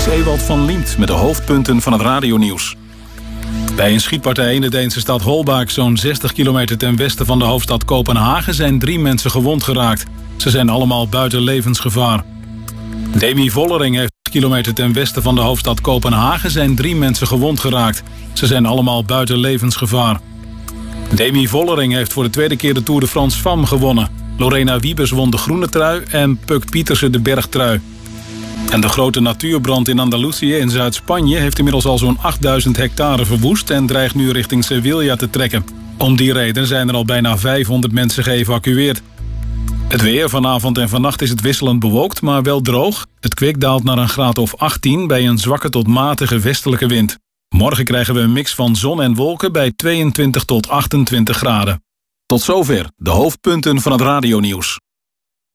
Ewald van Liemt met de hoofdpunten van het radionieuws. Bij een schietpartij in de Deense stad Holbæk, zo'n 60 kilometer ten westen van de hoofdstad Kopenhagen, zijn 3 mensen gewond geraakt. Ze zijn allemaal buiten levensgevaar. Demi Vollering heeft 60 kilometer ten westen van de hoofdstad Kopenhagen zijn 3 mensen gewond geraakt. Ze zijn allemaal buiten levensgevaar. Demi Vollering heeft voor de tweede keer de Tour de France Femmes gewonnen. Lorena Wiebes won de groene trui en Puk Pietersen de bergtrui. En de grote natuurbrand in Andalusië in Zuid-Spanje heeft inmiddels al zo'n 8000 hectare verwoest en dreigt nu richting Sevilla te trekken. Om die reden zijn er al bijna 500 mensen geëvacueerd. Het weer, vanavond en vannacht is het wisselend bewolkt, maar wel droog. Het kwik daalt naar een graad of 18 bij een zwakke tot matige westelijke wind. Morgen krijgen we een mix van zon en wolken bij 22 tot 28 graden. Tot zover de hoofdpunten van het radionieuws.